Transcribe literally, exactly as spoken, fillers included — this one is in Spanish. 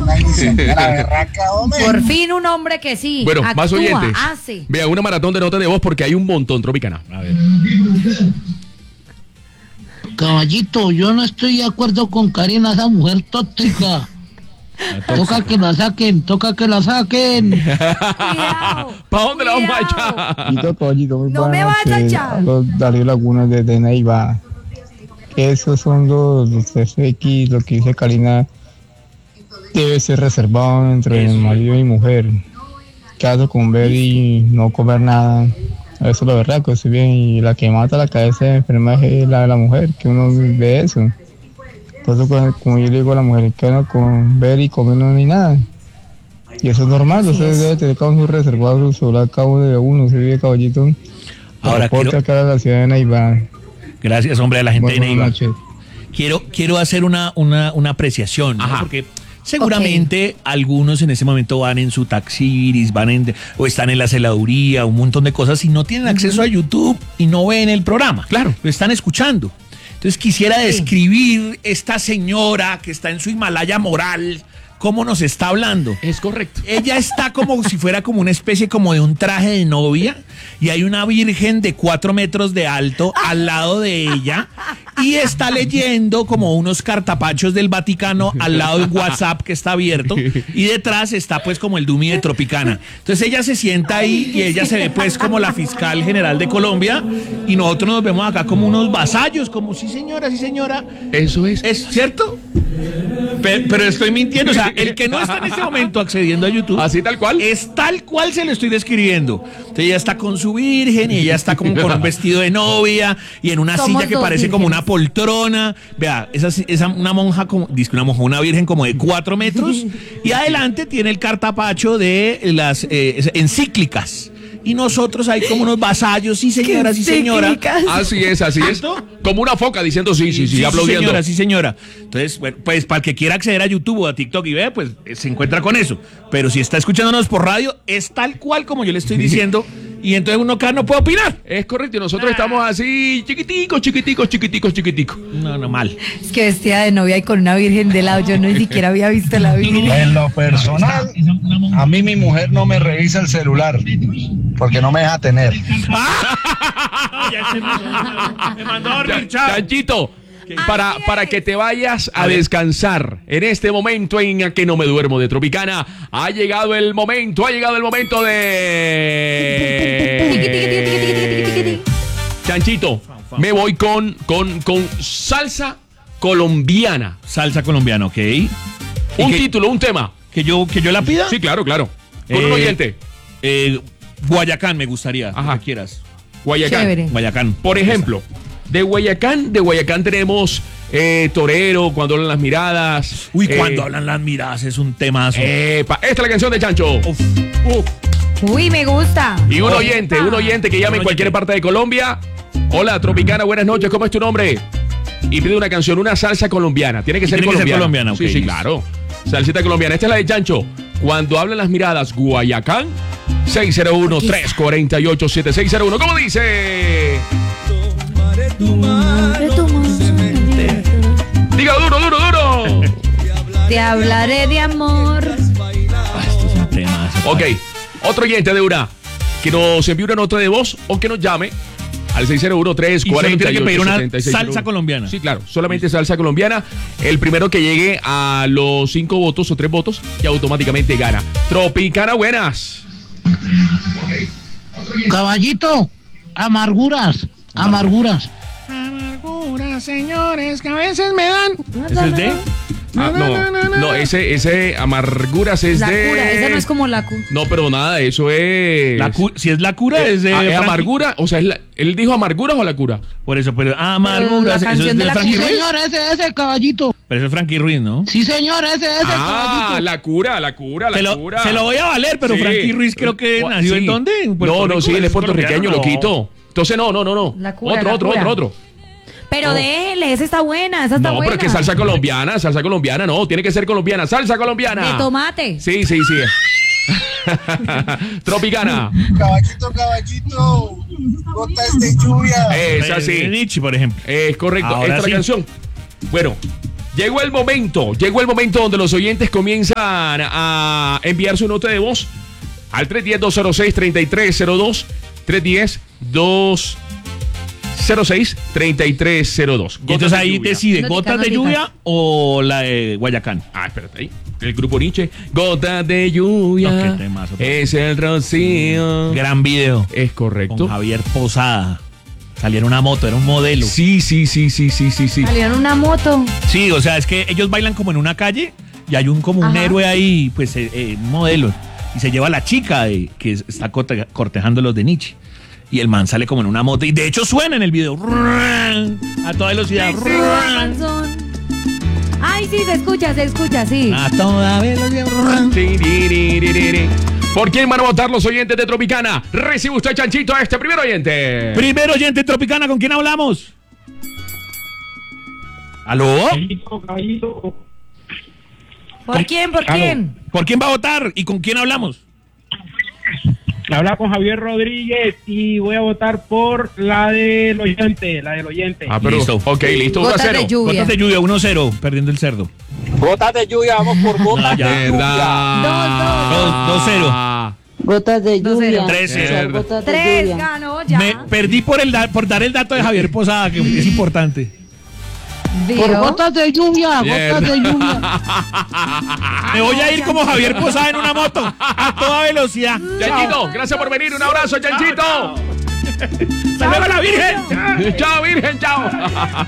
Una misionera berraca, hombre. Por fin un hombre que sí. Bueno, actúa, más oyentes. hace. Vea, una maratón de notas de voz porque hay un montón, Tropicana. A ver. Caballito, yo no estoy de acuerdo con Karina, esa mujer tóxica. Toca que la saquen, toca que la saquen. Cuidado. ¿Para dónde la vamos a cuidado. echar? Caballito, caballito, muy No buenas me vayas a noches. echar. Los Darío Laguna desde Neiva. Esos son los, los F X, lo que dice Karina debe ser reservado entre el marido y mujer. Caso con ver y no comer nada. Eso es la verdad, que estoy bien. Y la que mata la cabeza de enferma es la de la mujer, que uno ve eso. Por eso, como yo le digo a la mujer, que uno con ver y comer no hay nada. Y eso es normal, usted debe tener cada uno reservado su celular cada uno de uno, se vive caballito. Ahora Aporta quiero- acá a la ciudad de Neiva. Gracias, hombre, a la gente de Buenas Neiva. noches. Quiero, quiero hacer una, una, una apreciación, ¿no? Ajá. Porque seguramente algunos en ese momento van en su taxiris, van en, o están en la celaduría, un montón de cosas y no tienen acceso a YouTube y no ven el programa. Claro. Lo están escuchando. Entonces quisiera describir esta señora que está en su Himalaya moral, cómo nos está hablando. Es correcto. Ella está como si fuera como una especie como de un traje de novia y hay una virgen de cuatro metros de alto al lado de ella y está leyendo como unos cartapachos del Vaticano al lado de un WhatsApp que está abierto y detrás está pues como el Dumi de Tropicana. Entonces ella se sienta ahí y ella se ve pues como la fiscal general de Colombia y nosotros nos vemos acá como unos vasallos, como sí señora, sí señora. Eso es. ¿Es cierto? Pero, pero estoy mintiendo, o sea, el que no está en este momento accediendo a YouTube, Así tal cual. es tal cual se lo estoy describiendo. Entonces ella está con su virgen y ella está como con un vestido de novia y en una Somos silla que dos parece como vírgenes. una poltrona. Vea, esa, esa una monja, como, dice una monja, una virgen como de cuatro metros y adelante tiene el cartapacho de las eh, encíclicas. Y nosotros ahí como unos vasallos, sí señora, sí señora. Encíclicas. Así es, así es. ¿Cierto? Como una foca diciendo sí, sí, sí, Sí, aplaudiendo. señora, sí, señora. Entonces, bueno, pues para el que quiera acceder a YouTube o a TikTok y vea, pues eh, se encuentra con eso. Pero si está escuchándonos por radio, es tal cual como yo le estoy diciendo. Y entonces uno acá no puede opinar. Es correcto, y nosotros estamos así, chiquiticos, chiquiticos, chiquiticos, chiquiticos. No, no, mal. Es que vestida de novia y con una virgen de lado. Yo no ni siquiera había visto la virgen. En lo personal, a mí mi mujer no me revisa el celular porque no me deja tener. Me mandó a Chan- Chanchito, para, para que te vayas a descansar en este momento en que no me duermo de Tropicana, ha llegado el momento, ha llegado el momento de... Chanchito, me voy con, con, con salsa colombiana. Salsa colombiana, ok. ¿Y Un que, título, un tema. que yo, que yo la pida? Sí, claro, claro. Con un Eh, oyente. Eh, Guayacán me gustaría, Ajá. lo que quieras. Guayacán. Chévere. Guayacán. Por ejemplo, de Guayacán, de Guayacán tenemos eh, Torero, Cuando hablan las miradas. Uy, eh, cuando hablan las miradas es un temazo. epa, esta es la canción de Chancho. Uf, uf. Uy, me gusta. Y un oyente, un oyente que llame en Un cualquier oyente. parte de Colombia. Hola, Tropicana, buenas noches, ¿cómo es tu nombre? Y pide una canción, una salsa colombiana. Tiene que Y ser tiene que ser colombiana. colombiana, Sí, ok, sí, listo. claro. Salsita colombiana. Esta es la de Chancho. Cuando hablan las miradas, Guayacán, seis cero uno, tres cuatro ocho, siete seis cero uno. ¿Cómo dice? Diga duro, duro, duro. Te hablaré de amor. Ah, esto es un temazo. Ok, otro oyente de una que nos envíe una nota de voz o que nos llame al seis cero uno, tres Y solo cuatro tiene que ocho, pedir una siete seis cero uno. salsa colombiana. Sí, claro, solamente salsa colombiana. El primero que llegue a los cinco votos o tres votos ya automáticamente gana. Tropicana, buenas. Caballito, amarguras, amarguras. Amargura, señores, que a veces me dan. ¿Ese es de? Ah, no, no, ese, ese amarguras es La de... cura, esa no es como la cura. No, pero nada, eso es... La cu- si es la cura, es de. Ah, ¿es Frankie. amargura? O sea, ¿es la- ¿él dijo amarguras o la cura? Por eso, pero. Ah, Pero amargura. la Eso es canción de de la Frankie Sí, Ruiz. señor, ese es el caballito. Pero eso es Frankie Ruiz, ¿no? Sí, señor, ese es el Ah, caballito. la cura, la cura, la Se lo, cura. se lo voy a valer, pero Sí. Frankie Ruiz creo que Gua- nació sí. en dónde? ¿En Puerto No, no, Rico? sí, él es puertorriqueño, colombiano, lo no. quito. Entonces, no, no, no, no. La cura, otro, la otro, cura. otro, otro. Pero No. déjele, esa está buena, esa está No, buena. pero es que salsa colombiana, salsa colombiana, no, tiene que ser colombiana, salsa colombiana. De tomate. Sí, sí, sí. Tropicana. Caballito, caballito, gotas de lluvia. Es Eh, así. Nietzsche, por ejemplo. Es correcto. Ahora Esta es sí. la canción. Bueno, Llegó el momento, llegó el momento donde los oyentes comienzan a enviar su nota de voz al tres uno cero, dos cero seis, tres tres cero dos, tres uno cero, dos cero seis, tres tres cero dos. Y entonces ahí decide, Notica, ¿gotas de notica. lluvia o la de Guayacán? Ah, espérate ahí. El grupo Nietzsche. Gotas de lluvia. No, qué temazo. Es el rocío. Gran video Es correcto. con Javier Posada. Salía en una moto, era un modelo. Sí, sí, sí, sí, sí, sí, sí. Salió en una moto. Sí, o sea, es que ellos bailan como en una calle y hay un como un Ajá. héroe ahí, pues eh, eh, un modelo. Y se lleva a la chica de, que es- está corte- cortejando los de Nietzsche. Y el man sale como en una moto. Y de hecho suena en el video. A toda velocidad. Panzón. Ay, sí, se escucha, se escucha, sí. A toda velocidad. ¿Por quién van a votar los oyentes de Tropicana? Recibe usted, Chanchito, a este primer oyente. Primero oyente Tropicana, ¿con quién hablamos? ¿Aló? ¿Por quién? ¿Por quién? ¿Por quién va a votar y con quién hablamos? Habla con Javier Rodríguez y voy a votar por la del oyente, la del oyente. Ah, pero, Listo. ok, listo, uno a Gotas cero. de lluvia. Gotas de lluvia, uno cero, perdiendo el cerdo. Gotas de lluvia, vamos por gotas Ah, ya. de lluvia. Verdad. Dos, dos cero. Ah, Gotas de Dos lluvia. cero. Tres cero. Echar gotas de Tres lluvia. ganó ya. Me perdí por, el da- por dar el dato de Javier Posada, que es importante. Por ¿Vio? gotas de lluvia, Mierda. gotas de lluvia. Me voy a ir como Javier Posada en una moto, a toda velocidad. Chanchito, gracias por venir. Un abrazo, Chanchito. ¡Hasta luego, la Virgen! Chao, Virgen, chao.